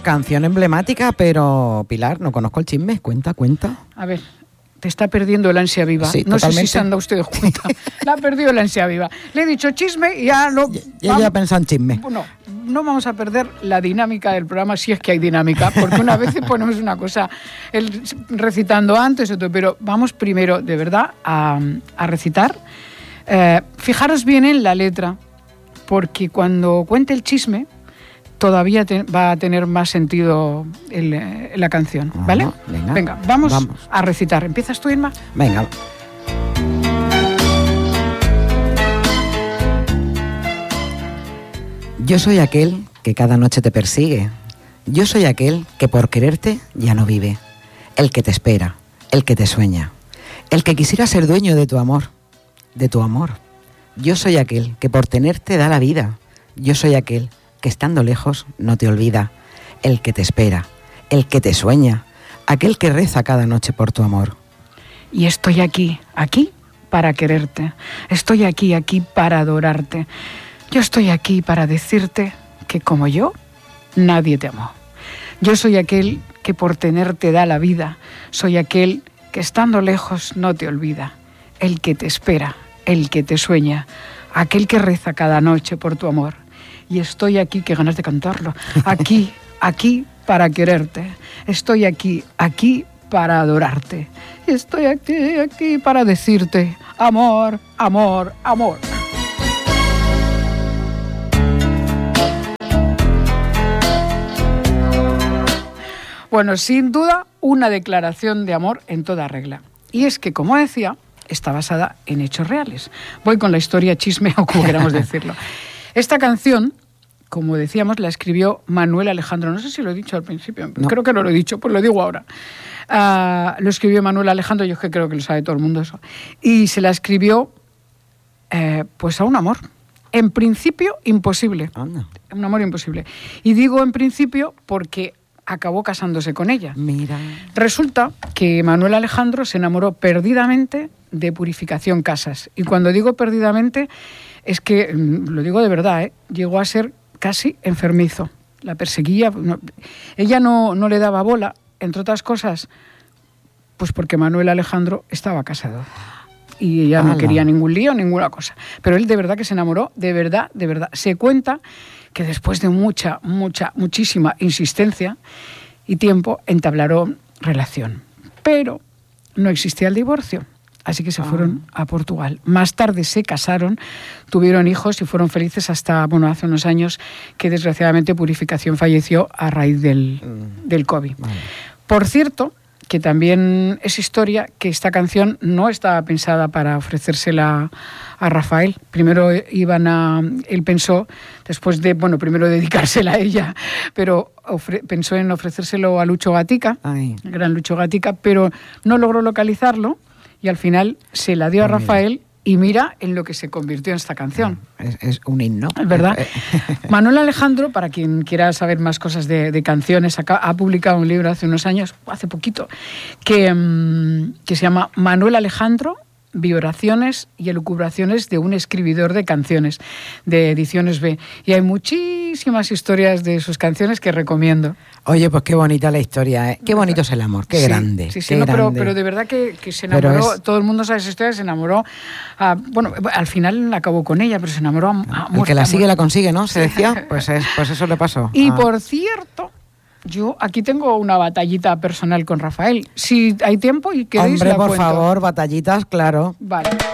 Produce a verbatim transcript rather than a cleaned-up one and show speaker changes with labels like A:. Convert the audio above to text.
A: canción emblemática, pero Pilar, no conozco el chisme. Cuenta, cuenta.
B: A ver, te está perdiendo el ansia viva.
A: Sí,
B: no
A: totalmente.
B: sé si se han dado ustedes cuenta. La ha perdido el ansia viva. Le he dicho chisme y ya lo...
A: Ya ya pensado en chisme.
B: Bueno, no vamos a perder la dinámica del programa, si es que hay dinámica, porque una vez ponemos una cosa el, recitando antes, otro, pero vamos primero, de verdad, a, a recitar. Eh, fijaros bien en la letra, porque cuando cuente el chisme, todavía te, va a tener más sentido el, eh, la canción, ¿vale?
A: Ajá, venga,
B: venga vamos,
A: vamos
B: a recitar. ¿Empiezas tú, Irma?
A: Venga. Yo soy aquel que cada noche te persigue. Yo soy aquel que por quererte ya no vive. El que te espera, el que te sueña. El que quisiera ser dueño de tu amor, de tu amor. Yo soy aquel que por tenerte da la vida. Yo soy aquel que estando lejos no te olvida, el que te espera, el que te sueña, aquel que reza cada noche por tu amor.
B: Y estoy aquí, aquí para quererte, estoy aquí, aquí para adorarte, yo estoy aquí para decirte que como yo, nadie te amó. Yo soy aquel que por tenerte da la vida, soy aquel que estando lejos no te olvida, el que te espera, el que te sueña, aquel que reza cada noche por tu amor. Y estoy aquí, qué ganas de cantarlo, aquí, aquí para quererte. Estoy aquí, aquí para adorarte. Y estoy aquí, aquí para decirte amor, amor, amor. Bueno, sin duda, una declaración de amor en toda regla. Y es que, como decía, está basada en hechos reales. Voy con la historia chisme o como queramos decirlo. Esta canción, como decíamos, la escribió Manuel Alejandro. No sé si lo he dicho al principio, no. Creo que no lo he dicho, pues lo digo ahora. Uh, lo escribió Manuel Alejandro, yo es que creo que lo sabe todo el mundo eso. Y se la escribió eh, pues a un amor. En principio, imposible. Anda. Un amor imposible. Y digo en principio porque acabó casándose con ella.
A: Mira.
B: Resulta que Manuel Alejandro se enamoró perdidamente de Purificación Casas. Y cuando digo perdidamente, es que, lo digo de verdad, ¿eh? Llegó a ser casi enfermizo. La perseguía. No, ella no, no le daba bola, entre otras cosas, pues porque Manuel Alejandro estaba casado. Y ella no quería ningún lío, ninguna cosa. Pero él de verdad que se enamoró, de verdad, de verdad. Se cuenta que después de mucha, mucha, muchísima insistencia y tiempo, entablaron relación. Pero no existía el divorcio. Así que se fueron a Portugal. Más tarde se casaron, tuvieron hijos y fueron felices hasta, bueno, hace unos años que desgraciadamente Purificación falleció a raíz del, del COVID. Vale. Por cierto, que también es historia que esta canción no estaba pensada para ofrecérsela a Rafael. Primero iban a... Él pensó, después de, bueno, primero dedicársela a ella, pero ofre, pensó en ofrecérselo a Lucho Gatica, Ay. el gran Lucho Gatica, pero no logró localizarlo. Y al final se la dio a Rafael y mira en lo que se convirtió en esta canción.
A: Es, es un himno.
B: Es verdad. Manuel Alejandro, para quien quiera saber más cosas de, de canciones, acá, ha publicado un libro hace unos años, hace poquito, que, um, que se llama Manuel Alejandro, Vibraciones y elucubraciones de un escribidor de canciones, de Ediciones B. Y hay muchísimas historias de sus canciones que recomiendo.
A: Oye, pues qué bonita la historia, ¿eh? Qué bonito es el amor, qué sí, grande.
B: Sí, sí,
A: qué
B: no,
A: grande.
B: Pero, pero de verdad que, que se enamoró, es... todo el mundo sabe esa historia, se enamoró, a, bueno, al final acabó con ella, pero se enamoró a, a muerte.
A: El que la sigue la consigue, ¿no? Se decía, pues, es, pues eso le pasó.
B: Y
A: ah.
B: por cierto... Yo aquí tengo una batallita personal con Rafael. Si hay tiempo y queréis
A: Hombre,
B: la
A: por
B: cuento.
A: favor, batallitas, claro.
B: Vale.